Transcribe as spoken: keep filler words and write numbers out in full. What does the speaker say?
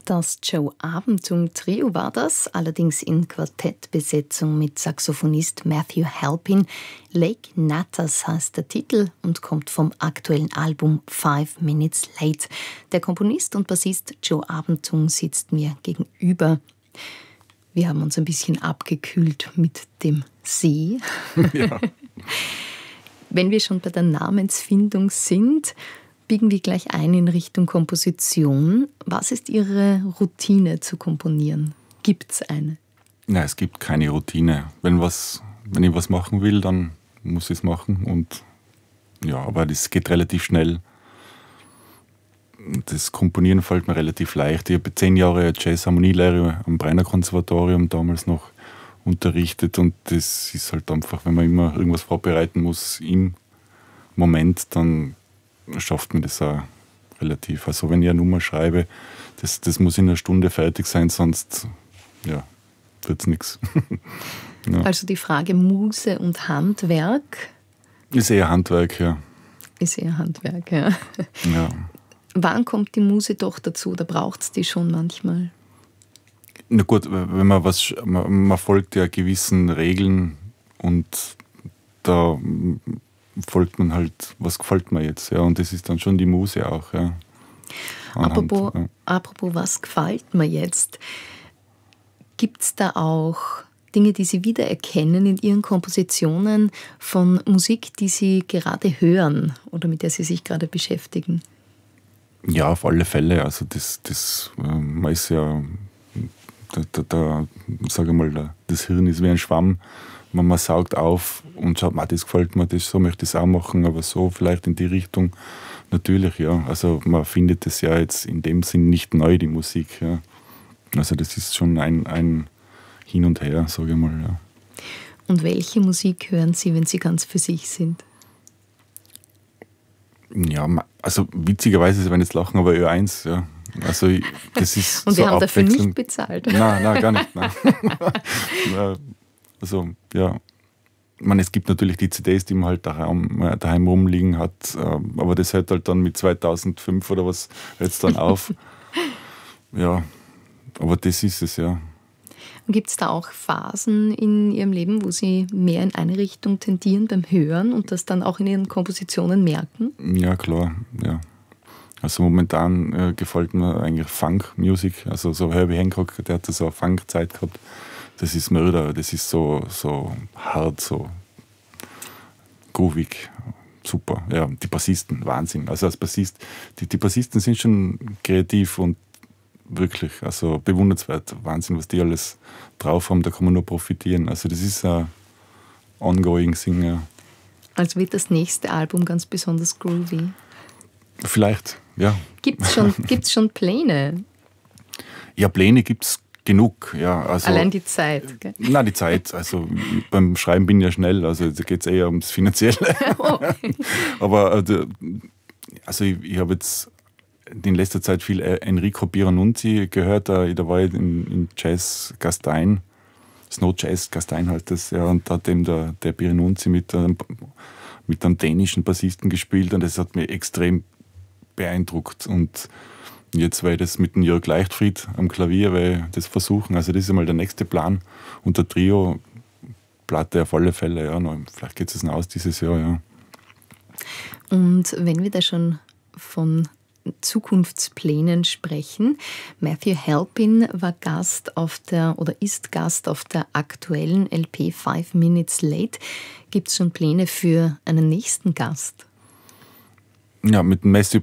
Das Joe Abentung-Trio war das, allerdings in Quartettbesetzung mit Saxophonist Matthew Halpin. Lake Natas heißt der Titel und kommt vom aktuellen Album Five Minutes Late. Der Komponist und Bassist Joe Abentung sitzt mir gegenüber. Wir haben uns ein bisschen abgekühlt mit dem See. Ja. Wenn wir schon bei der Namensfindung sind, biegen wir gleich ein in Richtung Komposition. Was ist Ihre Routine zu komponieren? Gibt es eine? Nein, es gibt keine Routine. Wenn, was, wenn ich was machen will, dann muss ich es machen. Und ja, aber das geht relativ schnell. Das Komponieren fällt mir relativ leicht. Ich habe zehn Jahre Jazz-Harmonielehre am Breiner Konservatorium damals noch unterrichtet. Und das ist halt einfach, wenn man immer irgendwas vorbereiten muss im Moment, dann schafft mir das auch relativ. Also wenn ich eine Nummer schreibe, das, das muss in einer Stunde fertig sein, sonst ja, wird es nichts. Ja. Also die Frage Muse und Handwerk? Ist eher Handwerk, ja. Ist eher Handwerk, ja. Ja. Wann kommt die Muse doch dazu? Da braucht es die schon manchmal. Na gut, wenn man was, man, man folgt ja gewissen Regeln und da folgt man halt, was gefällt mir jetzt, ja, und das ist dann schon die Muse auch, ja. Anhand, apropos, ja. apropos, was gefällt mir jetzt? Gibt es da auch Dinge, die Sie wiedererkennen in Ihren Kompositionen von Musik, die Sie gerade hören oder mit der Sie sich gerade beschäftigen? Ja, auf alle Fälle, also das, das man ist ja, da, da, da sage ich mal, das Hirn ist wie ein Schwamm. Man, man saugt auf und schaut, das gefällt mir, das, so möchte ich es auch machen, aber so vielleicht in die Richtung. Natürlich, ja. Also man findet es ja jetzt in dem Sinn nicht neu, die Musik. Ja. Also das ist schon ein, ein Hin und Her, sage ich mal. Ja. Und welche Musik hören Sie, wenn Sie ganz für sich sind? Ja, also witzigerweise, Sie werden jetzt lachen, aber Ö eins, ja. Also das ist und wir so haben dafür nicht bezahlt. Nein, nein, gar nicht. Nein. Also, ja, ich meine, es gibt natürlich die C Ds, die man halt daheim, daheim rumliegen hat, aber das hört halt dann mit zweitausendfünf oder was jetzt dann auf. Ja, aber das ist es, ja. Und gibt es da auch Phasen in Ihrem Leben, wo Sie mehr in eine Richtung tendieren beim Hören und das dann auch in Ihren Kompositionen merken? Ja, klar, ja. Also momentan äh, gefällt mir eigentlich Funk-Musik, also so Herbie Hancock, der hat so eine Funk-Zeit gehabt. Das ist Mörder, das ist so, so hart, so groovig, super. Ja, die Bassisten, Wahnsinn. Also als Bassist, die, die Bassisten sind schon kreativ und wirklich, also bewundernswert. Wahnsinn, was die alles drauf haben, da kann man nur profitieren. Also das ist ein ongoing Thing, ja. Also wird das nächste Album ganz besonders groovy? Vielleicht, ja. Gibt es schon, gibt's schon Pläne? Ja, Pläne gibt es genug, ja. Also, allein die Zeit, gell? Nein, die Zeit. Also beim Schreiben bin ich ja schnell, also da geht es eher ums Finanzielle. Okay. Aber also, also ich, ich habe jetzt in letzter Zeit viel Enrico Pieranunzi gehört, da, da war ich in, in Jazz Gastein, Snow Jazz Gastein halt das, ja, und da hat eben der, der Pieranunzi mit einem, mit einem dänischen Bassisten gespielt und das hat mich extrem beeindruckt. Und jetzt werde ich das mit dem Jörg Leichtfried am Klavier weil das versuchen. Also das ist einmal der nächste Plan. Und der Trio-Platte auf alle Fälle, ja. Vielleicht geht es aus dieses Jahr, ja. Und wenn wir da schon von Zukunftsplänen sprechen, Matthew Halpin war Gast auf der oder ist Gast auf der aktuellen L P Five Minutes Late. Gibt es schon Pläne für einen nächsten Gast? Ja, mit Matthew,